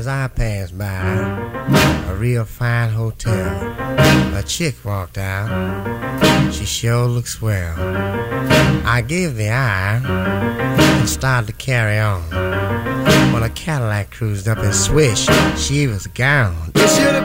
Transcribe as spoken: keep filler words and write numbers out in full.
As I passed by a real fine hotel, a chick walked out. She sure looked swell. I gave the eye and started to carry on when a Cadillac cruised up and swish, she was gone. It should have